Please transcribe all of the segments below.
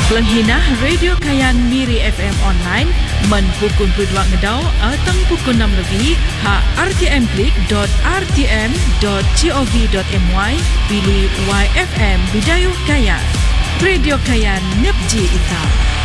Pelenghinah Radio Kayan Miri FM online men pukul 22 ngedau atang pukul 6 lebih ha rtmklik.rtm.gov.my pilih YFM Bidayuh Kayan. Radio Kayan Nepji Ita.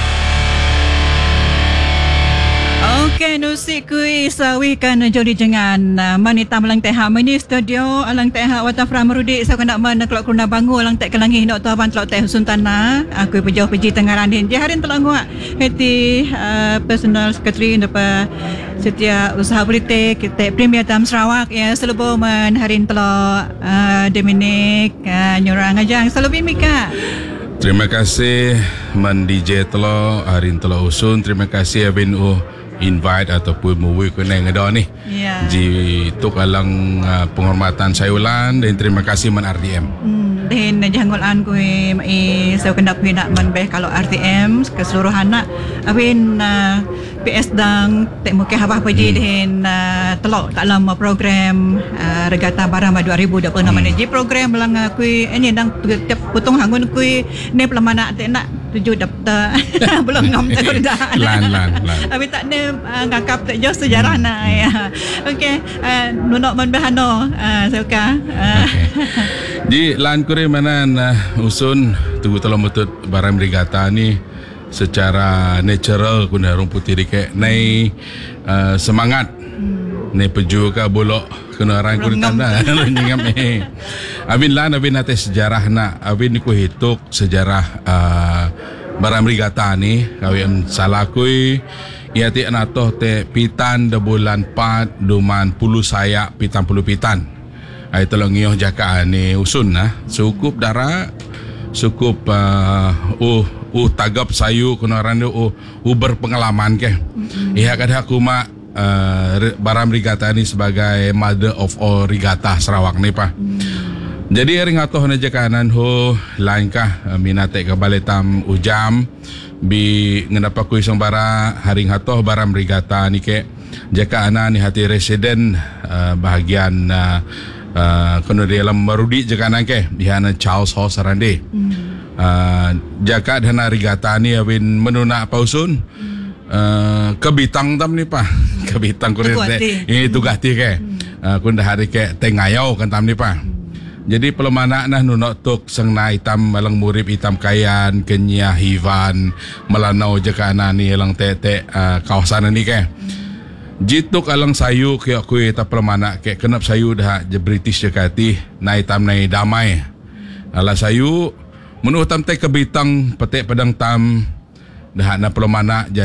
Okey, nusik kui sawi kan jodi jangan manita melang teh mini studio alang teh wata framerudi sa kena man kelak kurna bangu alang teh kelangi nok tuan telok teh Suntana aku pejauh peji Tengaranin dia harin telang gua heti personal secretary depa setia usaha politik kita Premier Tam Sarawak ya selebu man harin telok Dominic nyurang ajang selebi mika. Terima kasih man DJ telo harin telo usun. Terima kasih Abin invite ataupun mui kena ngada ni. Ya. Ji tuk alang penghormatan sayulan dan terima kasih man RTM. Dan janggolan kui saya kena nak manbeh kalau RTM keseluruhan nak Abin PS dang tek mukeh apa paji den telok tak lama program regata barang 2026 mana ji program lang kui ini dang tiap potong hangun kui ne pelamana tek nak tuju daftar belum ngam tak dah Lan. Abi tak ne ngakap tak jauh sejarah nak ya. Okey nunok manbehano saya ka. Di lan kure mana usun tunggu tolong metut barang regata ni secara natural kuna orang putih dikek nai semangat nai peju ka bolok kena orang kuritan dah nyingam abin nate sejarah nak abin ku hituk sejarah barang regata ni kawin salah kui ia ti anatoh te pitan de bulan 4 duman pulu sayak pitan pulu pitan ai tolong ngioh jaka ni usun nah cukup darah cukup tagap sayu kuna randu berpengalaman ke. Ia kadang aku mak Baram Rigata ni sebagai mother of all rigata Sarawak ni pa. Jadi ring atoh na jakanan ho langkah minate ka baletam ujam bi ngenapa ku isang bara haring hatoh Baram Rigata ni ke jakana ni hati residen bahagian kono dalam marudi jakanan ke dihana Charles Hall Sarande. Jaka dana rigata ni awin menuna pausun kebitang tam ni pa kebitang kulit ini tugati ke kunda hari ke tengayau kan tam ni pa jadi pelemana nah nunok tuk sengna hitam malang murib hitam kayan kenya hivan melanau jaka ni elang tete kawasan ni ke jituk alang sayu ke aku ta pelemana ke kenap sayu dah je British jakati na hitam na damai ala sayu Menurut tam te kebitang petek pedang tam dah na pelomana